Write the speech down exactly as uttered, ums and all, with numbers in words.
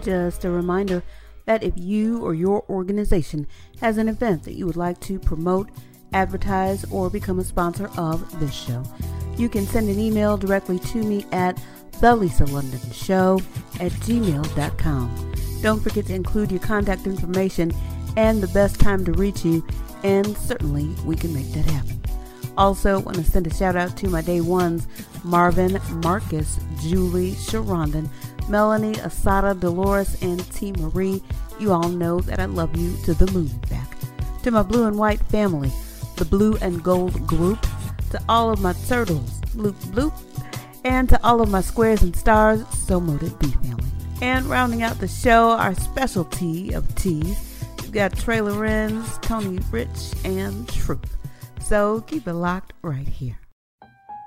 Just a reminder that if you or your organization has an event that you would like to promote, advertise, or become a sponsor of this show, you can send an email directly to me at the lisa london show at gmail dot com. Don't forget to include your contact information and the best time to reach you, and certainly we can make that happen. Also, want to send a shout out to my day ones, Marvin, Marcus, Julie, Sharondan, Melanie, Asada, Dolores, and T. Marie. You all know that I love you to the moon and back. To my blue and white family, the blue and gold group, to all of my turtles, bloop bloop, and to all of my squares and stars, so moted B family. And rounding out the show, our specialty of teas, we've got Trailer Ends, Tony Rich, and Truth. So keep it locked right here.